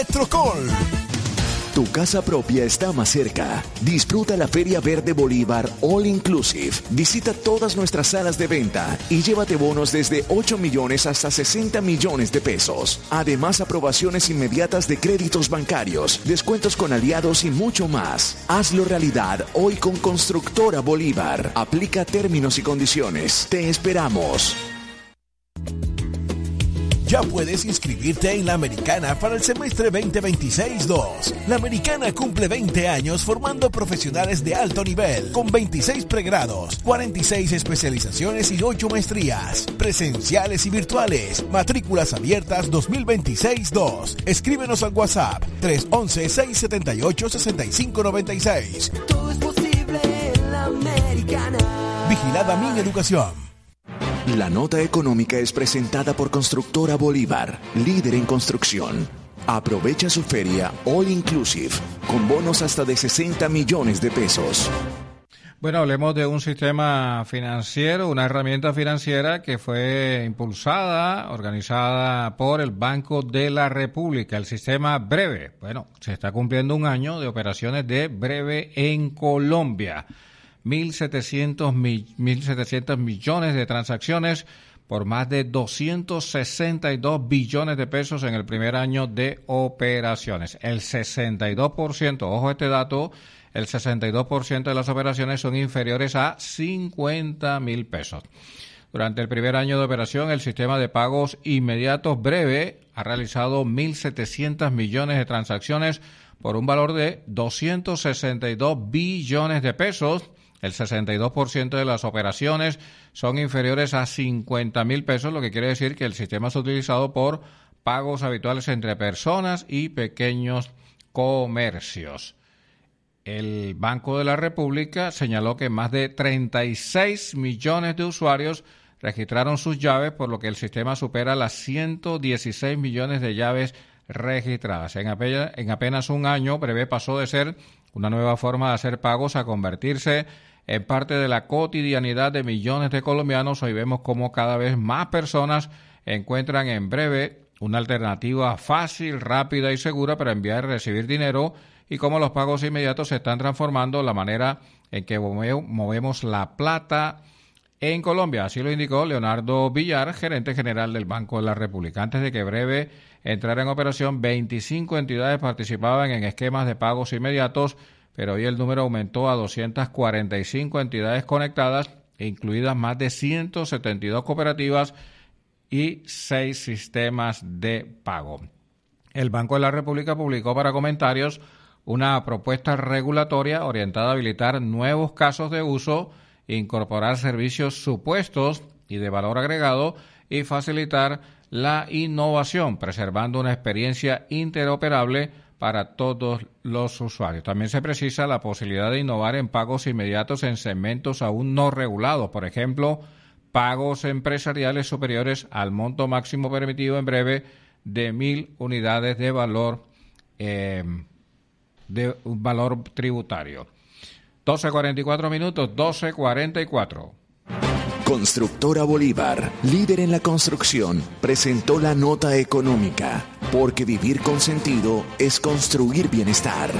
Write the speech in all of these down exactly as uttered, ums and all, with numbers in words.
Electrocol. Tu casa propia está más cerca. Disfruta la Feria Verde Bolívar All Inclusive. Visita todas nuestras salas de venta y llévate bonos desde ocho millones hasta sesenta millones de pesos. Además, aprobaciones inmediatas de créditos bancarios, descuentos con aliados y mucho más. Hazlo realidad hoy con Constructora Bolívar. Aplica términos y condiciones. Te esperamos. Ya puedes inscribirte en la Americana para el semestre veinte veintiséis dos. La Americana cumple veinte años formando profesionales de alto nivel, con veintiséis pregrados, cuarenta y seis especializaciones y ocho maestrías, presenciales y virtuales. Matrículas abiertas dos mil veintiséis dos. Escríbenos al WhatsApp tres once, seis setenta y ocho, sesenta y cinco noventa y seis. Todo es posible en la Americana. Vigilada Mi Educación. La nota económica es presentada por Constructora Bolívar, líder en construcción. Aprovecha su feria All Inclusive, con bonos hasta de sesenta millones de pesos. Bueno, hablemos de un sistema financiero, una herramienta financiera que fue impulsada, organizada por el Banco de la República, el sistema Breve. Bueno, se está cumpliendo un año de operaciones de Breve en Colombia. mil setecientos millones de transacciones por más de doscientos sesenta y dos billones de pesos en el primer año de operaciones. El sesenta y dos por ciento, ojo a este dato, el sesenta y dos por ciento de las operaciones son inferiores a cincuenta mil pesos. Durante el primer año de operación, el sistema de pagos inmediatos Breve ha realizado mil setecientos millones de transacciones por un valor de doscientos sesenta y dos billones de pesos. El sesenta y dos por ciento de las operaciones son inferiores a cincuenta mil pesos, lo que quiere decir que el sistema es utilizado por pagos habituales entre personas y pequeños comercios. El Banco de la República señaló que más de treinta y seis millones de usuarios registraron sus llaves, por lo que el sistema supera las ciento dieciséis millones de llaves registradas. En apenas, en apenas un año, Breve pasó de ser una nueva forma de hacer pagos a convertirse en parte de la cotidianidad de millones de colombianos. Hoy vemos cómo cada vez más personas encuentran en Breve una alternativa fácil, rápida y segura para enviar y recibir dinero, y cómo los pagos inmediatos se están transformando la manera en que movemos la plata en Colombia. Así lo indicó Leonardo Villar, gerente general del Banco de la República. Antes de que Breve entrara en operación, veinticinco entidades participaban en esquemas de pagos inmediatos, pero hoy el número aumentó a doscientas cuarenta y cinco entidades conectadas, incluidas más de ciento setenta y dos cooperativas y seis sistemas de pago. El Banco de la República publicó para comentarios una propuesta regulatoria orientada a habilitar nuevos casos de uso, incorporar servicios supuestos y de valor agregado y facilitar la innovación, preservando una experiencia interoperable para todos los usuarios. También se precisa la posibilidad de innovar en pagos inmediatos en segmentos aún no regulados, por ejemplo, pagos empresariales superiores al monto máximo permitido en Breve de mil unidades de valor eh, de un valor tributario. doce cuarenta y cuatro minutos, doce cuarenta y cuatro. Constructora Bolívar, líder en la construcción, presentó la nota económica, porque vivir con sentido es construir bienestar.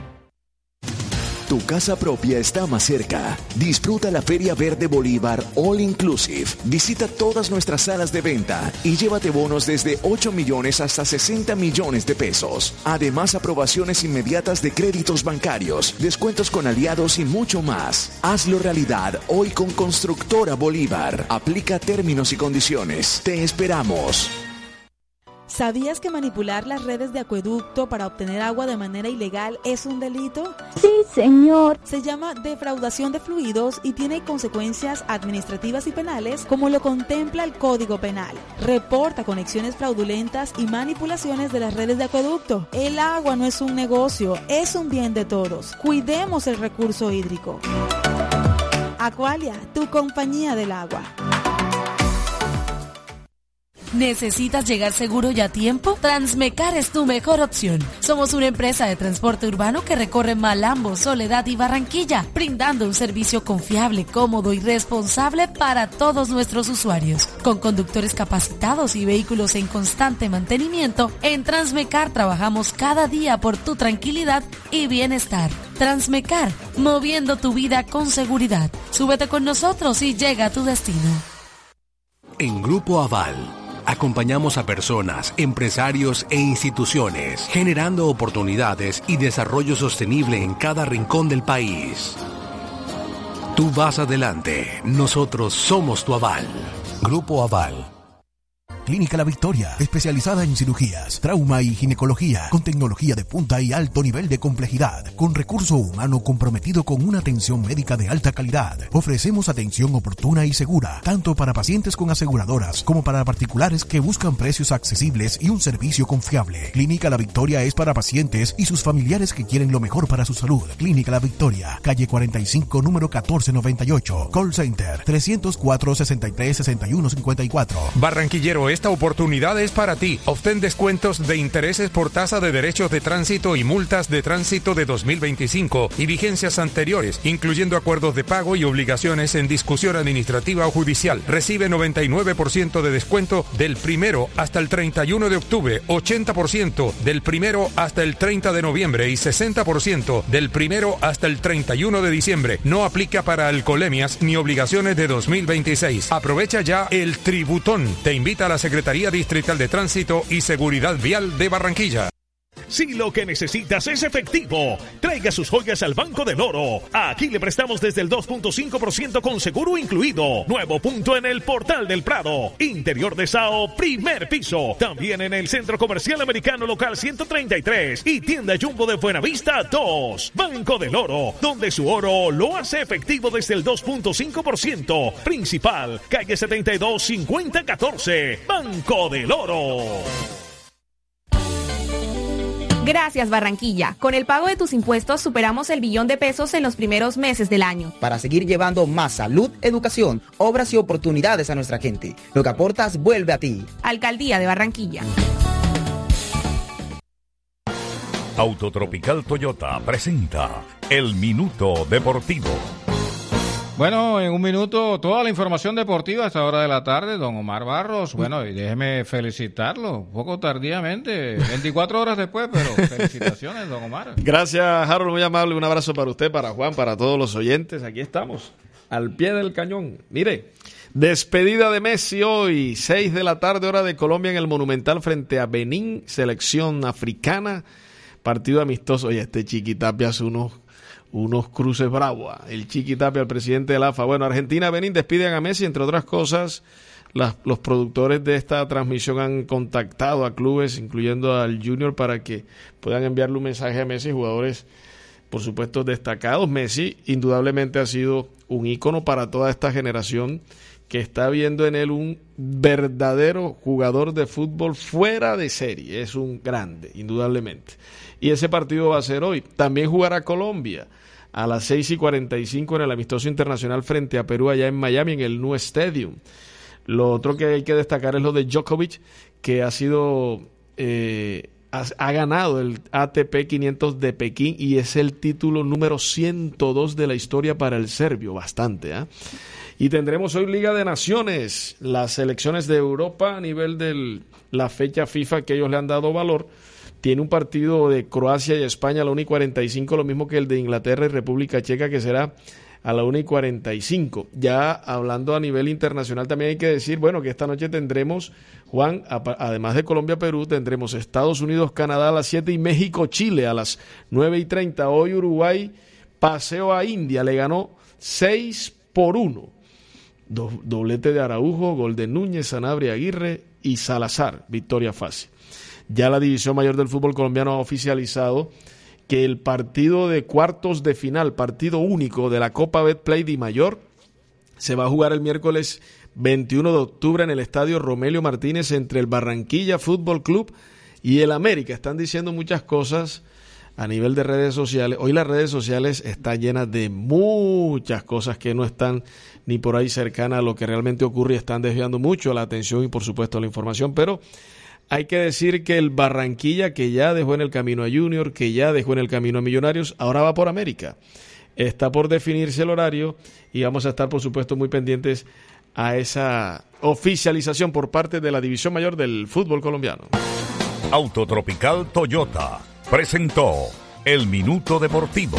Tu casa propia está más cerca. Disfruta la Feria Verde Bolívar All Inclusive. Visita todas nuestras salas de venta y llévate bonos desde ocho millones hasta sesenta millones de pesos. Además, aprobaciones inmediatas de créditos bancarios, descuentos con aliados y mucho más. Hazlo realidad hoy con Constructora Bolívar. Aplica términos y condiciones. Te esperamos. ¿Sabías que manipular las redes de acueducto para obtener agua de manera ilegal es un delito? Sí, señor. Se llama defraudación de fluidos y tiene consecuencias administrativas y penales, como lo contempla el Código Penal. Reporta conexiones fraudulentas y manipulaciones de las redes de acueducto. El agua no es un negocio, es un bien de todos. Cuidemos el recurso hídrico. Aqualia, tu compañía del agua. ¿Necesitas llegar seguro y a tiempo? Transmecar es tu mejor opción. Somos una empresa de transporte urbano que recorre Malambo, Soledad y Barranquilla, brindando un servicio confiable, cómodo y responsable para todos nuestros usuarios. Con conductores capacitados y vehículos en constante mantenimiento, en Transmecar trabajamos cada día por tu tranquilidad y bienestar. Transmecar, moviendo tu vida con seguridad. Súbete con nosotros y llega a tu destino. En Grupo Aval, acompañamos a personas, empresarios e instituciones, generando oportunidades y desarrollo sostenible en cada rincón del país. Tú vas adelante, nosotros somos tu aval. Grupo Aval. Clínica La Victoria, especializada en cirugías, trauma y ginecología, con tecnología de punta y alto nivel de complejidad, con recurso humano comprometido con una atención médica de alta calidad. Ofrecemos atención oportuna y segura, tanto para pacientes con aseguradoras como para particulares que buscan precios accesibles y un servicio confiable. Clínica La Victoria es para pacientes y sus familiares que quieren lo mejor para su salud. Clínica La Victoria, calle cuarenta y cinco, número catorce noventa y ocho. Call Center trescientos cuatro, sesenta y tres, sesenta y uno cincuenta y cuatro. Barranquillero, esta oportunidad es para ti. Obtén descuentos de intereses por tasa de derechos de tránsito y multas de tránsito de dos mil veinticinco y vigencias anteriores, incluyendo acuerdos de pago y obligaciones en discusión administrativa o judicial. Recibe noventa y nueve por ciento de descuento del primero hasta el treinta y uno de octubre, ochenta por ciento del primero hasta el treinta de noviembre y sesenta por ciento del primero hasta el treinta y uno de diciembre. No aplica para alcoholemias ni obligaciones de dos mil veintiséis. Aprovecha ya el tributón. Te invita a la Secretaría Distrital de Tránsito y Seguridad Vial de Barranquilla. Si lo que necesitas es efectivo, traiga sus joyas al Banco del Oro. Aquí le prestamos desde el dos punto cinco por ciento con seguro incluido. Nuevo punto en el Portal del Prado. Interior de Sao, primer piso. También en el Centro Comercial Americano Local ciento treinta y tres y Tienda Jumbo de Buenavista dos. Banco del Oro, donde su oro lo hace efectivo desde el dos punto cinco por ciento. Principal, calle setenta y dos, cincuenta catorce. Banco del Oro. Gracias, Barranquilla. Con el pago de tus impuestos superamos el billón de pesos en los primeros meses del año. Para seguir llevando más salud, educación, obras y oportunidades a nuestra gente. Lo que aportas vuelve a ti. Alcaldía de Barranquilla. Autotropical Toyota presenta El Minuto Deportivo. Bueno, en un minuto toda la información deportiva a esta hora de la tarde, don Omar Barros. Bueno, y déjeme felicitarlo, un poco tardíamente, veinticuatro horas después, pero felicitaciones, don Omar. Gracias, Harold, muy amable, un abrazo para usted, para Juan, para todos los oyentes. Aquí estamos, al pie del cañón. Mire, despedida de Messi hoy, seis de la tarde, hora de Colombia, en el Monumental frente a Benín, selección africana, partido amistoso. Oye, este Chiquitapia hace unos... unos cruces bravos. El Chiquitapia, el presidente del A F A. Bueno, Argentina, Benín despiden a Messi, entre otras cosas. Las, los productores de esta transmisión han contactado a clubes, incluyendo al Junior, para que puedan enviarle un mensaje a Messi, jugadores, por supuesto, destacados. Messi, indudablemente, ha sido un ícono para toda esta generación que está viendo en él un verdadero jugador de fútbol fuera de serie. Es un grande, indudablemente. Y ese partido va a ser hoy. También jugará Colombia a las seis y cuarenta y cinco en el amistoso internacional frente a Perú allá en Miami, en el New Stadium. Lo otro que hay que destacar es lo de Djokovic, que ha sido eh, ha, ha ganado el A T P quinientos de Pekín y es el título número ciento dos de la historia para el serbio. Bastante, ¿eh? Y tendremos hoy Liga de Naciones, las selecciones de Europa a nivel de la fecha FIFA que ellos le han dado valor. Tiene un partido de Croacia y España a la una y cuarenta y cinco, lo mismo que el de Inglaterra y República Checa, que será a la una y cuarenta y cinco. Ya hablando a nivel internacional, también hay que decir, bueno, que esta noche tendremos, Juan, además de Colombia-Perú, tendremos Estados Unidos-Canadá a las siete y México-Chile a las nueve y treinta. Hoy Uruguay paseo a India, le ganó seis por uno. Do, doblete de Araujo, gol de Núñez, Sanabria, Aguirre y Salazar, victoria fácil. Ya la División Mayor del Fútbol Colombiano ha oficializado que el partido de cuartos de final, partido único de la Copa Betplay Di Mayor, se va a jugar el miércoles veintiuno de octubre en el Estadio Romelio Martínez entre el Barranquilla Fútbol Club y el América. Están diciendo muchas cosas a nivel de redes sociales. Hoy las redes sociales están llenas de muchas cosas que no están ni por ahí cercanas a lo que realmente ocurre y están desviando mucho la atención y por supuesto la información, pero hay que decir que el Barranquilla, que ya dejó en el camino a Junior, que ya dejó en el camino a Millonarios, ahora va por América. Está por definirse el horario y vamos a estar por supuesto muy pendientes a esa oficialización por parte de la División Mayor del fútbol colombiano. Autotropical Toyota presentó el Minuto Deportivo.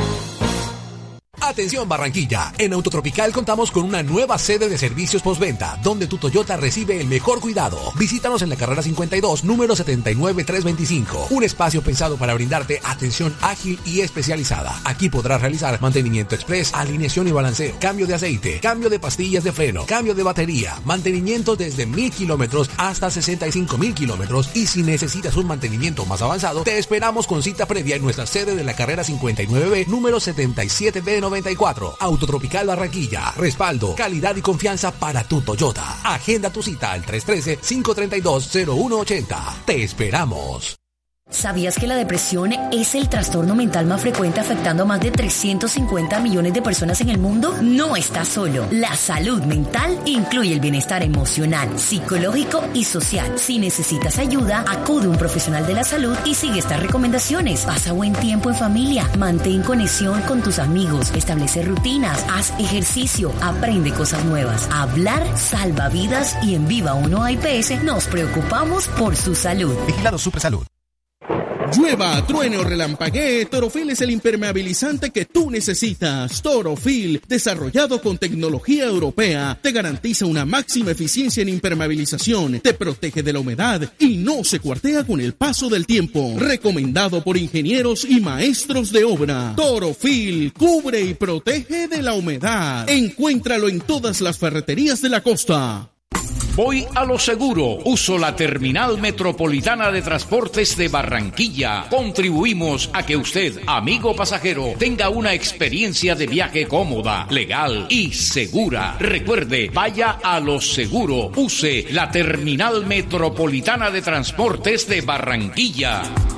Atención Barranquilla, en Autotropical contamos con una nueva sede de servicios postventa, donde tu Toyota recibe el mejor cuidado. Visítanos en la carrera cincuenta y dos, número setenta y nueve trescientos veinticinco, un espacio pensado para brindarte atención ágil y especializada. Aquí podrás realizar mantenimiento express, alineación y balanceo, cambio de aceite, cambio de pastillas de freno, cambio de batería, mantenimiento desde mil kilómetros hasta sesenta y cinco mil kilómetros, y si necesitas un mantenimiento más avanzado, te esperamos con cita previa en nuestra sede de la carrera cincuenta y nueve B, número setenta y siete B noventa y cuatro. Autotropical Barranquilla, respaldo, calidad y confianza para tu Toyota. Agenda tu cita al tres uno tres, cinco tres dos, cero uno ocho cero. Te esperamos. ¿Sabías que la depresión es el trastorno mental más frecuente afectando a más de trescientos cincuenta millones de personas en el mundo? No estás solo. La salud mental incluye el bienestar emocional, psicológico y social. Si necesitas ayuda, acude a un profesional de la salud y sigue estas recomendaciones. Pasa buen tiempo en familia, mantén conexión con tus amigos, establece rutinas, haz ejercicio, aprende cosas nuevas. Hablar salva vidas y en Viva uno A I P S nos preocupamos por su salud. Vigilado Supersalud. Llueva, truene o relampaguee, Torofil es el impermeabilizante que tú necesitas. Torofil, desarrollado con tecnología europea, te garantiza una máxima eficiencia en impermeabilización, te protege de la humedad y no se cuartea con el paso del tiempo. Recomendado por ingenieros y maestros de obra. Torofil, cubre y protege de la humedad. Encuéntralo en todas las ferreterías de la costa. Voy a lo seguro. Uso la Terminal Metropolitana de Transportes de Barranquilla. Contribuimos a que usted, amigo pasajero, tenga una experiencia de viaje cómoda, legal y segura. Recuerde, vaya a lo seguro. Use la Terminal Metropolitana de Transportes de Barranquilla.